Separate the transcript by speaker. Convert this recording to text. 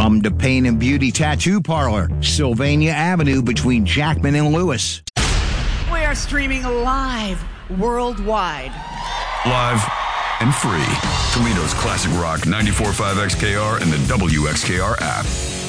Speaker 1: Come to Pain and Beauty Tattoo Parlor, Sylvania Avenue between Jackman and Lewis.
Speaker 2: We are streaming live worldwide.
Speaker 3: Live and free. Toledo's classic rock 94.5 XKR and the WXKR app.